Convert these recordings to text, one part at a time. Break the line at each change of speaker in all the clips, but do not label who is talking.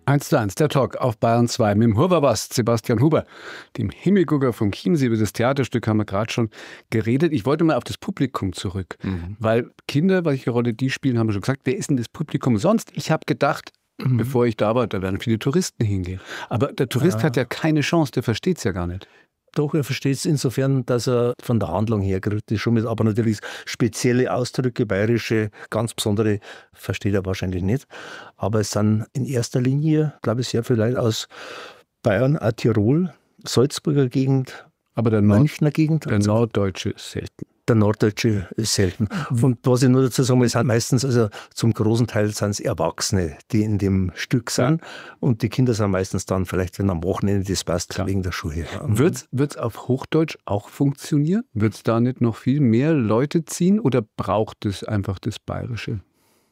1:1, der Talk auf Bayern 2 mit dem Huberbast Sebastian Huber, dem Himmelgucker vom Chiemsee. Über das Theaterstück haben wir gerade schon geredet. Ich wollte mal auf das Publikum zurück, weil Kinder, welche Rolle die spielen, haben wir schon gesagt. Wer ist denn das Publikum sonst? Ich habe gedacht, bevor ich da war, da werden viele Touristen hingehen. Aber der Tourist hat ja keine Chance, der versteht es ja gar nicht.
Doch, er versteht es insofern, dass er von der Handlung her kritisch schon mit, aber natürlich spezielle Ausdrücke, bayerische, ganz besondere, versteht er wahrscheinlich nicht. Aber es sind in erster Linie, glaube ich, sehr viele Leute aus Bayern, auch Tirol, Salzburger Gegend,
aber der
Münchner Gegend.
Der Norddeutsche ist selten.
Der Norddeutsche ist selten. Und was ich nur dazu sagen will, es sind meistens, also zum großen Teil sind es Erwachsene, die in dem Stück sind. Und die Kinder sind meistens dann vielleicht, wenn am Wochenende das passt, wegen der Schule.
Wird's auf Hochdeutsch auch funktionieren? Wird es da nicht noch viel mehr Leute ziehen oder braucht es einfach das Bayerische?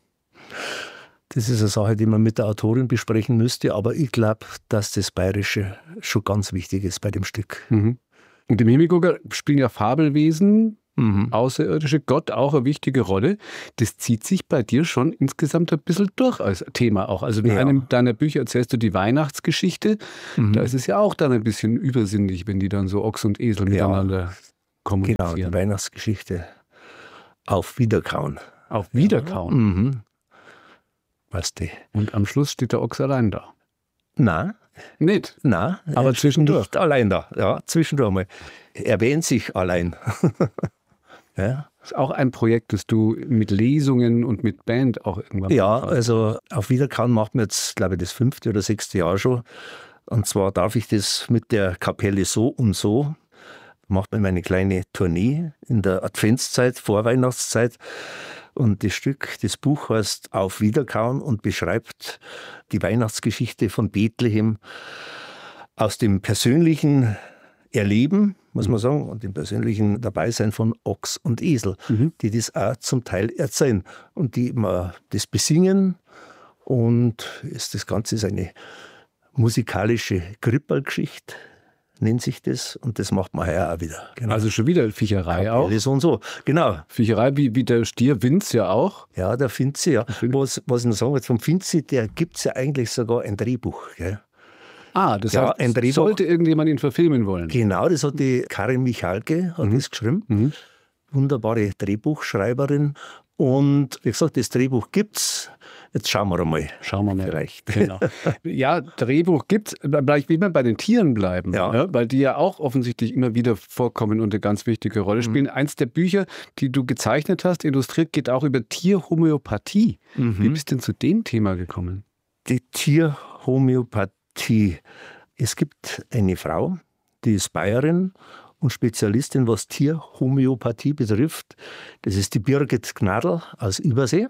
Das ist eine Sache, die man mit der Autorin besprechen müsste, aber ich glaube, dass das Bayerische schon ganz wichtig ist bei dem Stück.
Und im Himmelgucker spielen ja Fabelwesen, außerirdische, Gott auch eine wichtige Rolle. Das zieht sich bei dir schon insgesamt ein bisschen durch als Thema auch. Also in einem deiner Bücher erzählst du die Weihnachtsgeschichte. Da ist es ja auch dann ein bisschen übersinnlich, wenn die dann so Ochs und Esel miteinander kommunizieren.
Genau, die Weihnachtsgeschichte. Auf Wiederkauen.
Auf Wiederkauen?
Weißt du.
Und am Schluss steht der Ochs allein da.
Nein.
Nicht?
Nein.
Aber zwischendurch.
Nicht allein da. Ja, zwischendurch mal. Er erwähnt sich allein. Ja.
Das ist auch ein Projekt, das du mit Lesungen und mit Band auch irgendwann
machst. Also auf Wiederkauen macht man jetzt, glaube ich, das 5. oder 6. Jahr schon. Und zwar darf ich das mit der Kapelle So und So. Macht man eine kleine Tournee in der Adventszeit, Vorweihnachtszeit. Und das Stück, das Buch heißt Auf Wiederkauen und beschreibt die Weihnachtsgeschichte von Bethlehem aus dem persönlichen Erleben, muss man sagen, und dem persönlichen Dabeisein von Ochs und Esel, die das auch zum Teil erzählen und die immer das besingen. Und das Ganze ist eine musikalische Kripperlgeschichte, nennt sich das, und das macht man heuer auch wieder.
Genau. Also schon wieder Viecherei auch?
So und so, genau.
Viecherei wie der Stier Vinz ja auch?
Ja, der Finzi, ja. Was ich noch sagen will, vom Finzi, der gibt es ja eigentlich sogar ein Drehbuch, gell?
Das heißt, ein Drehbuch, sollte irgendjemand ihn verfilmen wollen?
Genau, das hat die Karin Michalke hat das geschrieben. Wunderbare Drehbuchschreiberin. Und wie gesagt, das Drehbuch gibt's. Jetzt schauen wir einmal.
Schauen wir mal.
Vielleicht.
Genau. Ja, Drehbuch gibt's. Vielleicht will man bei den Tieren bleiben, weil die ja auch offensichtlich immer wieder vorkommen und eine ganz wichtige Rolle spielen. Eins der Bücher, die du gezeichnet hast, illustriert, geht auch über Tierhomöopathie. Wie bist du denn zu dem Thema gekommen?
Die Tierhomöopathie. Es gibt eine Frau, die ist Bayerin und Spezialistin, was Tierhomöopathie betrifft. Das ist die Birgit Gnadl aus Übersee.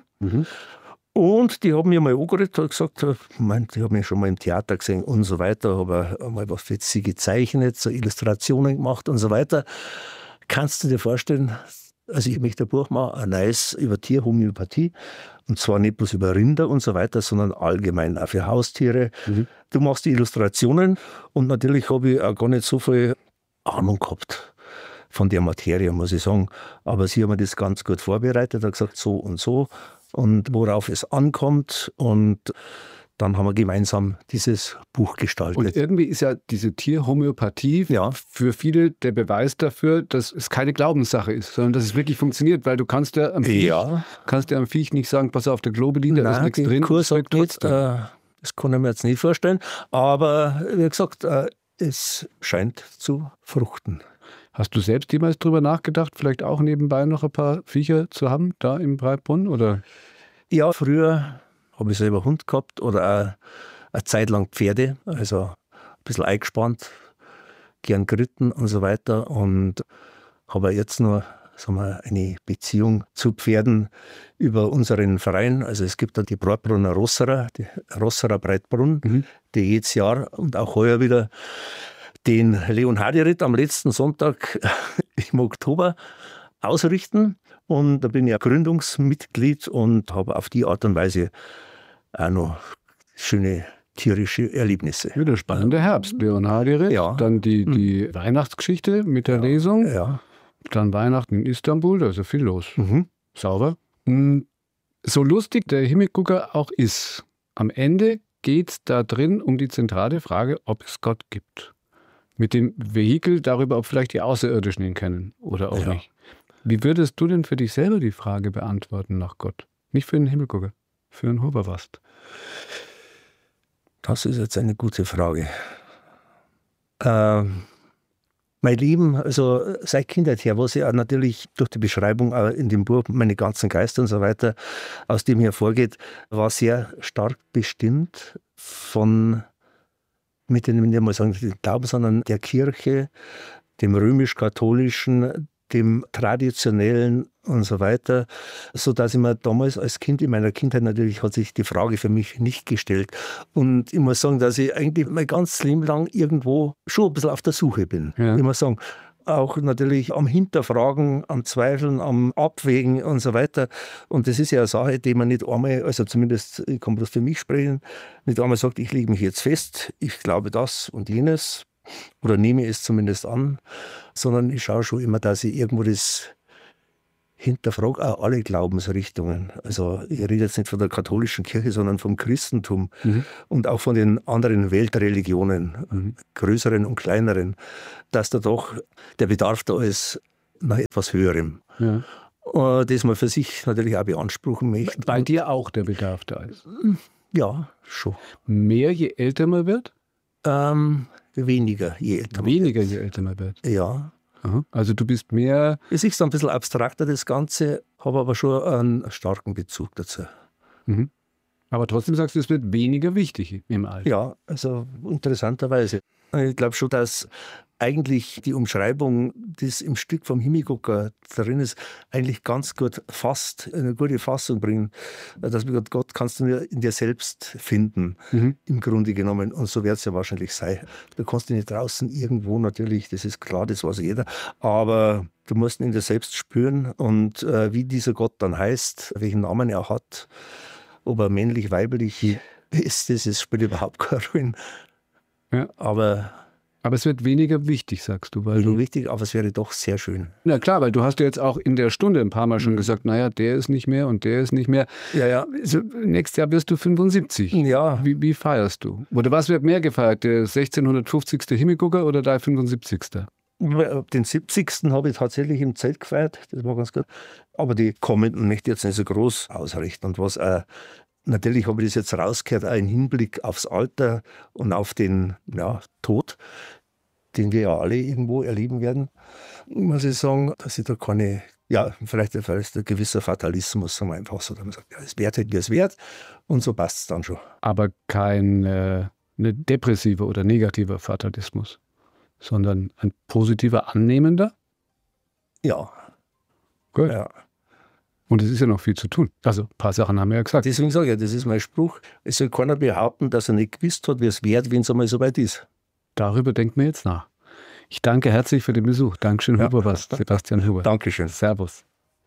Und die haben mir mal angeredet und gesagt, die haben mich schon mal im Theater gesehen und so weiter, habe mal was für sie gezeichnet, so Illustrationen gemacht und so weiter. Kannst du dir vorstellen, also ich möchte ein Buch machen, ein neues über Tierhomöopathie, und zwar nicht bloß über Rinder und so weiter, sondern allgemein auch für Haustiere. Du machst die Illustrationen und natürlich habe ich auch gar nicht so viel Ahnung gehabt von der Materie, muss ich sagen. Aber sie haben mir das ganz gut vorbereitet, hat gesagt, so und worauf es ankommt, und dann haben wir gemeinsam dieses Buch gestaltet.
Und irgendwie ist ja diese Tierhomöopathie für viele der Beweis dafür, dass es keine Glaubenssache ist, sondern dass es wirklich funktioniert, weil du kannst ja am Viech nicht sagen, pass auf, der Globulin, da ist nichts drin.
Kurs sagt nicht, das kann ich mir jetzt nicht vorstellen, aber wie gesagt, es scheint zu fruchten.
Hast du selbst jemals drüber nachgedacht, vielleicht auch nebenbei noch ein paar Viecher zu haben, da im Breitbrunn, oder? Ja,
früher habe ich selber Hund gehabt oder auch eine Zeit lang Pferde, also ein bisschen eingespannt, gern geritten und so weiter, und habe jetzt nur eine Beziehung zu Pferden über unseren Verein. Also es gibt da die Breitbrunner Rosserer, die Rosserer Breitbrunn, die jedes Jahr und auch heuer wieder den Leonhardi-Ritt am letzten Sonntag im Oktober ausrichten. Und da bin ich ja Gründungsmitglied und habe auf die Art und Weise auch noch schöne tierische Erlebnisse.
Wieder spannender Herbst. Leonhardi-Ritt, dann die Weihnachtsgeschichte mit der Lesung, dann Weihnachten in Istanbul, da ist ja viel los. Sauber. So lustig der Himmelgucker auch ist, am Ende geht da drin um die zentrale Frage, ob es Gott gibt. Mit dem Vehikel darüber, ob vielleicht die Außerirdischen ihn kennen oder auch nicht. Wie würdest du denn für dich selber die Frage beantworten nach Gott? Nicht für den Himmelgucker, für den Huberwast.
Das ist jetzt eine gute Frage. Mein Leben, also seit Kindheit her, was ja natürlich durch die Beschreibung in dem Buch, meine ganzen Geister und so weiter, aus dem hervorgeht, war sehr stark bestimmt von, mit dem, nicht mal sagen, dem Glauben, sondern der Kirche, dem römisch-katholischen, dem traditionellen und so weiter, so dass ich mir damals als Kind, in meiner Kindheit natürlich, hat sich die Frage für mich nicht gestellt. Und ich muss sagen, dass ich eigentlich mein ganzes Leben lang irgendwo schon ein bisschen auf der Suche bin. Ja. Ich muss sagen, auch natürlich am Hinterfragen, am Zweifeln, am Abwägen und so weiter. Und das ist ja eine Sache, die man nicht einmal, also zumindest, ich kann das für mich sprechen, nicht einmal sagt, ich lege mich jetzt fest, ich glaube das und jenes, oder nehme es zumindest an, sondern ich schaue schon immer, dass ich irgendwo das hinterfrage, auch alle Glaubensrichtungen. Also ich rede jetzt nicht von der katholischen Kirche, sondern vom Christentum und auch von den anderen Weltreligionen, größeren und kleineren, dass da doch der Bedarf da ist nach etwas Höherem. Ja. Das man für sich natürlich auch beanspruchen möchte.
Bei dir auch der Bedarf da ist?
Ja, schon.
Mehr, je älter man wird?
Weniger, je älter
man wird.
Ja.
Aha. Also du bist mehr...
Es ist ein bisschen abstrakter, das Ganze, habe aber schon einen starken Bezug dazu.
Mhm. Aber trotzdem sagst du, es wird weniger wichtig im Alter.
Ja, also interessanterweise. Ich glaube schon, dass eigentlich die Umschreibung, die im Stück vom Himmelgucker drin ist, eigentlich ganz gut fasst, eine gute Fassung bringen. Dass Gott kannst du nur in dir selbst finden, im Grunde genommen. Und so wird es ja wahrscheinlich sein. Du kannst ihn nicht draußen irgendwo natürlich, das ist klar, das weiß jeder. Aber du musst ihn in dir selbst spüren. Und wie dieser Gott dann heißt, welchen Namen er hat, ob er männlich, weiblich ist, das spielt überhaupt keine Rolle.
Ja.
Aber
es wird weniger wichtig, sagst du.
Wichtig, aber es wäre doch sehr schön.
Na klar, weil du hast ja jetzt auch in der Stunde ein paar Mal schon gesagt, naja, der ist nicht mehr und der ist nicht mehr.
Ja.
Also, nächstes Jahr wirst du 75.
Ja.
Wie feierst du? Oder was wird mehr gefeiert, der 1650. Himmelgucker oder der 75.?
Den 70. habe ich tatsächlich im Zelt gefeiert, das war ganz gut. Aber die kommenden möchte ich jetzt nicht so groß ausrichten. Und was natürlich habe ich das jetzt rausgehört, auch im Hinblick aufs Alter und auf den Tod, den wir ja alle irgendwo erleben werden, muss ich sagen, dass ich da keine, vielleicht ein gewisser Fatalismus, sagen wir einfach so, dass man sagt, es wert, wie es wert, und so passt es dann schon.
Aber kein eine depressiver oder negativer Fatalismus, sondern ein positiver, annehmender?
Ja.
Gut. Ja. Und es ist ja noch viel zu tun. Also ein paar Sachen haben wir ja gesagt.
Deswegen sage ich, das ist mein Spruch. Es soll keiner behaupten, dass er nicht gewusst hat, wie es wird, wenn es einmal so weit ist.
Darüber denken wir jetzt nach. Ich danke herzlich für den Besuch. Dankeschön, Huberwast, Sebastian Huber.
Dankeschön.
Servus.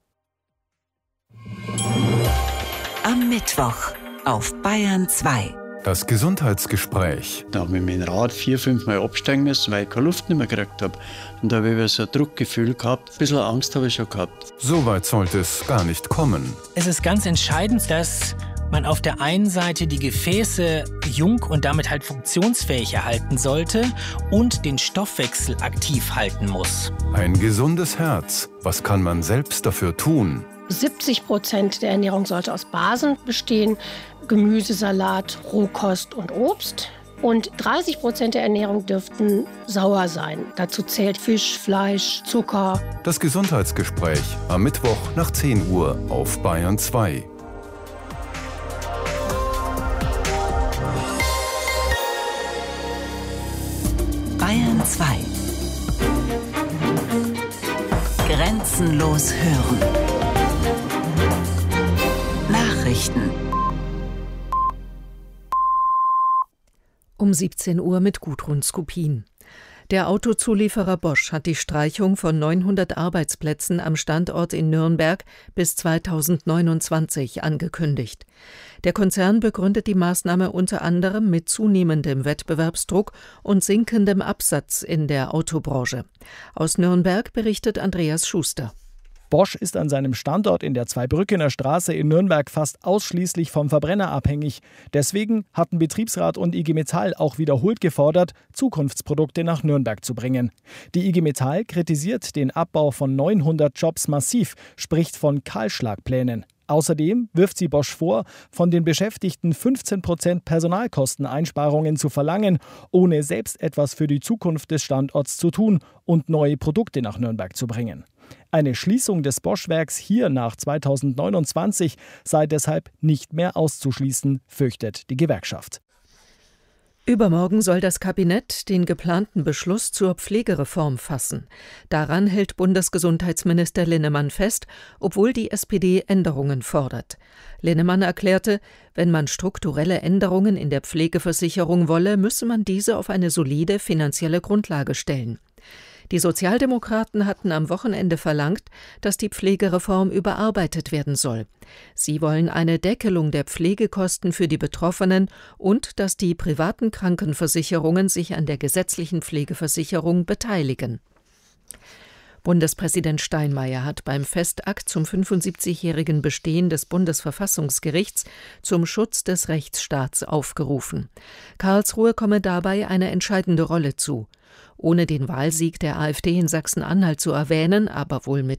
Am Mittwoch auf Bayern 2.
Das Gesundheitsgespräch.
Da habe ich mit dem Rad 4-5 Mal absteigen müssen, weil ich keine Luft nicht mehr gekriegt habe. Und da habe ich so ein Druckgefühl gehabt. Ein bisschen Angst habe ich schon gehabt.
So weit sollte es gar nicht kommen.
Es ist ganz entscheidend, dass man auf der einen Seite die Gefäße jung und damit halt funktionsfähig erhalten sollte und den Stoffwechsel aktiv halten muss.
Ein gesundes Herz. Was kann man selbst dafür tun?
70% der Ernährung sollte aus Basen bestehen. Gemüse, Salat, Rohkost und Obst. Und 30% der Ernährung dürften sauer sein. Dazu zählt Fisch, Fleisch, Zucker.
Das Gesundheitsgespräch am Mittwoch nach 10 Uhr auf Bayern 2.
Bayern 2. Grenzenlos hören. Nachrichten.
Um 17 Uhr mit Gudrun Skupin. Der Autozulieferer Bosch hat die Streichung von 900 Arbeitsplätzen am Standort in Nürnberg bis 2029 angekündigt. Der Konzern begründet die Maßnahme unter anderem mit zunehmendem Wettbewerbsdruck und sinkendem Absatz in der Autobranche. Aus Nürnberg berichtet Andreas Schuster.
Bosch ist an seinem Standort in der Zweibrückener Straße in Nürnberg fast ausschließlich vom Verbrenner abhängig. Deswegen hatten Betriebsrat und IG Metall auch wiederholt gefordert, Zukunftsprodukte nach Nürnberg zu bringen. Die IG Metall kritisiert den Abbau von 900 Jobs massiv, spricht von Kahlschlagplänen. Außerdem wirft sie Bosch vor, von den Beschäftigten 15% Personalkosteneinsparungen zu verlangen, ohne selbst etwas für die Zukunft des Standorts zu tun und neue Produkte nach Nürnberg zu bringen. Eine Schließung des Bosch-Werks hier nach 2029 sei deshalb nicht mehr auszuschließen, fürchtet die Gewerkschaft.
Übermorgen soll das Kabinett den geplanten Beschluss zur Pflegereform fassen. Daran hält Bundesgesundheitsminister Linnemann fest, obwohl die SPD Änderungen fordert. Linnemann erklärte, wenn man strukturelle Änderungen in der Pflegeversicherung wolle, müsse man diese auf eine solide finanzielle Grundlage stellen. Die Sozialdemokraten hatten am Wochenende verlangt, dass die Pflegereform überarbeitet werden soll. Sie wollen eine Deckelung der Pflegekosten für die Betroffenen und dass die privaten Krankenversicherungen sich an der gesetzlichen Pflegeversicherung beteiligen. Bundespräsident Steinmeier hat beim Festakt zum 75-jährigen Bestehen des Bundesverfassungsgerichts zum Schutz des Rechtsstaats aufgerufen. Karlsruhe komme dabei eine entscheidende Rolle zu. Ohne den Wahlsieg der AfD in Sachsen-Anhalt zu erwähnen, aber wohl mit